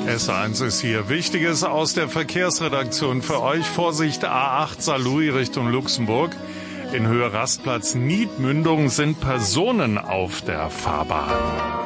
S1 ist hier. Wichtiges aus der Verkehrsredaktion für euch. Vorsicht, A8 Saarlouis Richtung Luxemburg. In Höhe Rastplatz Niedmündung sind Personen auf der Fahrbahn.